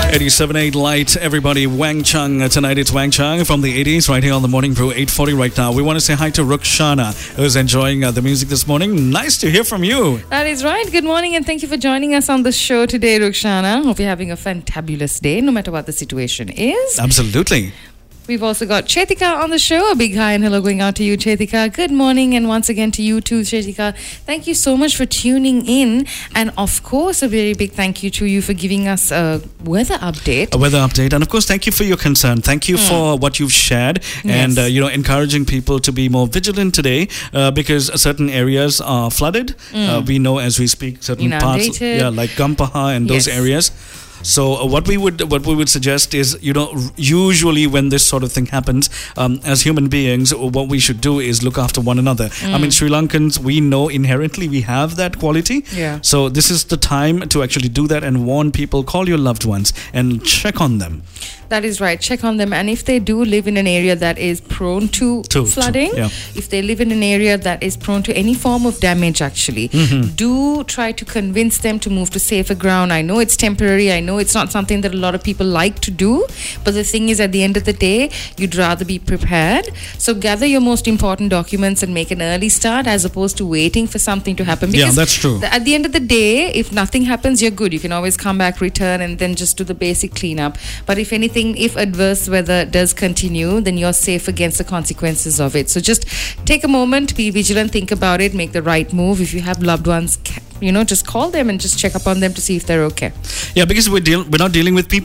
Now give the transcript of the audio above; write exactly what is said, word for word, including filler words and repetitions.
eighty-seven point eight Light, everybody. Wang Chung. Tonight it's Wang Chung from the eighties, right here on the Morning Brew, eight forty right now. We want to say hi to Rukhsana, who's enjoying uh, the music this morning. Nice to hear from you. That is right. Good morning and thank you for joining us on the show today, Rukhsana. Hope you're having a fantabulous day, no matter what the situation is. Absolutely. We've also got Chetika on the show. A big hi and hello going out to you, Chetika. Good morning, and once again to you too, Chetika. Thank you so much for tuning in. And of course, a very big thank you to you for giving us a weather update. A weather update. And of course, thank you for your concern. Thank you mm. for what you've shared and, yes. uh, you know, encouraging people to be more vigilant today uh, because certain areas are flooded. Mm. Uh, we know as we speak, certain Inundated. parts, yeah, like Gampaha and those yes. areas. So uh, what we would what we would suggest is, you know, usually when this sort of thing happens, um, as human beings, what we should do is look after one another. Mm. I mean, Sri Lankans, we know inherently we have that quality. Yeah. So this is the time to actually do that and warn people, call your loved ones and check on them. That is right. Check on them. And if they do live in an area that is prone to, to flooding, to, yeah. if they live in an area that is prone to any form of damage, actually, mm-hmm. do try to convince them to move to safer ground. I know it's temporary. I know it's not something that a lot of people like to do. But the thing is, at the end of the day, you'd rather be prepared. So gather your most important documents and make an early start as opposed to waiting for something to happen. Because yeah, that's true. At the end of the day, if nothing happens, you're good. You can always come back, return, and then just do the basic cleanup. But if anything, if adverse weather does continue, then you're safe against the consequences of it. So just take a moment, be vigilant, think about it, make the right move. If you have loved ones, you know, just call them and just check up on them to see if they're okay. Yeah, because we're deal- we're not dealing with people